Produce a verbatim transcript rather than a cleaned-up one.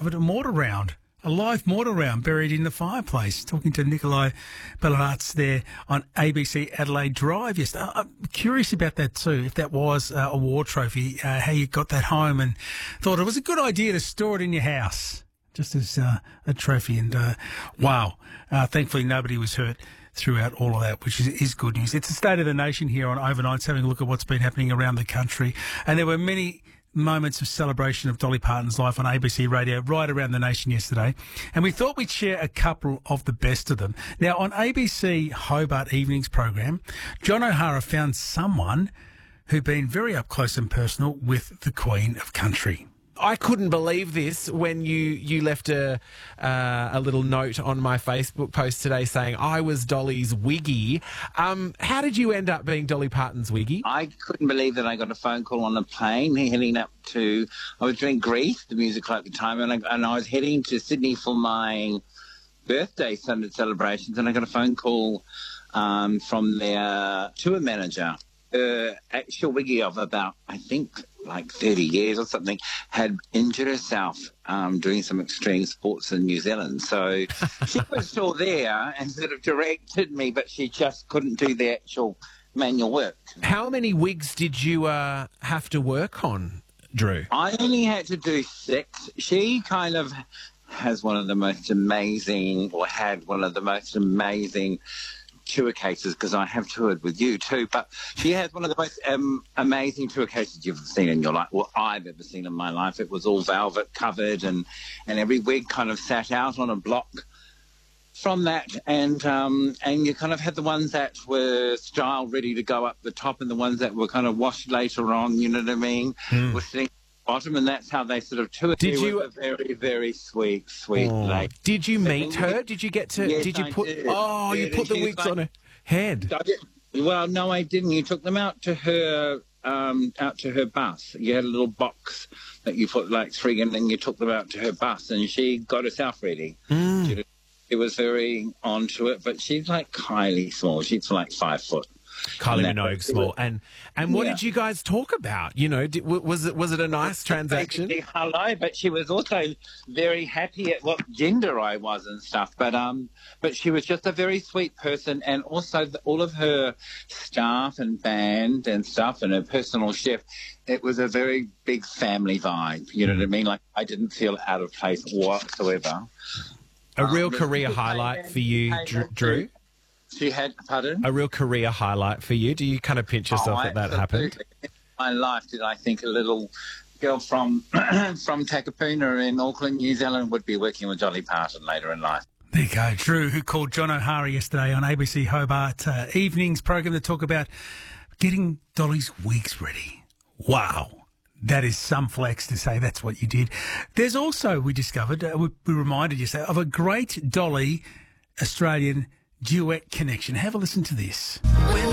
discovered a mortar round, a live mortar round buried in the fireplace. Talking to Nikolai Belarats there on A B C Adelaide Drive yesterday. I'm curious about that too, if that was uh, a war trophy, uh, how you got that home and thought it was a good idea to store it in your house just as uh, a trophy. And uh, wow, uh, thankfully nobody was hurt throughout all of that, which is, is good news. It's the State of the Nation here on Overnights, having a look at what's been happening around the country. And there were many moments of celebration of Dolly Parton's life on A B C Radio right around the nation yesterday. And we thought we'd share a couple of the best of them. Now, on A B C Hobart Evenings program, John O'Hara found someone who'd been very up close and personal with the Queen of Country. I couldn't believe this when you, you left a uh, a little note on my Facebook post today saying I was Dolly's wiggy. Um, how did you end up being Dolly Parton's wiggy? I couldn't believe that I got a phone call on a plane heading up to, I was doing Grease, the musical at the time, and I, and I was heading to Sydney for my birthday Sunday celebrations, and I got a phone call um, from their tour manager. The actual wiggy of about, I think, like thirty years or something, had injured herself um, doing some extreme sports in New Zealand. So she was still there and sort of directed me, but she just couldn't do the actual manual work. How many wigs did you uh, have to work on, Drew? I only had to do six. She kind of has one of the most amazing, or had one of the most amazing tour cases, because I have toured with you too, but she has one of the most um, amazing tour cases you've seen in your life, well, I've ever seen in my life. It was all velvet covered, and, and every wig kind of sat out on a block from that, and um, and you kind of had the ones that were style ready to go up the top, and the ones that were kind of washed later on, you know what I mean, mm. were sitting bottom, and that's how they sort of toured. Did you a very, very sweet, sweet oh. lady. Did you meet her? Did you get to? Yes, did you I put? did. Oh, you Yeah, put the she was wigs like- on her head. I did. Well, no, I didn't. You took them out to her, um, out to her bus. You had a little box that you put like three in, and you took them out to her bus, and she got herself ready. Mm. She, it was very onto it, but she's like Kylie small. She's like five foot. Kylie And that Minogue was- small. And and what Yeah. did you guys talk about? You know, did, was it was it a nice transaction? Basically, hello, but she was also very happy at what gender I was and stuff. But um, but she was just a very sweet person, and also the, all of her staff and band and stuff, and her personal chef. It was a very big family vibe. You know what I mean? Like, I didn't feel out of place whatsoever. A real Um, career highlight for you, Dr- Drew. She had, pardon? A real career highlight for you. Do you kind of pinch yourself Oh, that that happened? absolutely. In my life, did I think a little girl from from Takapuna in Auckland, New Zealand, would be working with Dolly Parton later in life. There you go. Drew, who called John O'Hara yesterday on A B C Hobart uh, Evenings program to talk about getting Dolly's wigs ready. Wow. That is some flex to say that's what you did. There's also, we discovered, uh, we, we reminded you of a great Dolly Australian duet connection. Have a listen to this.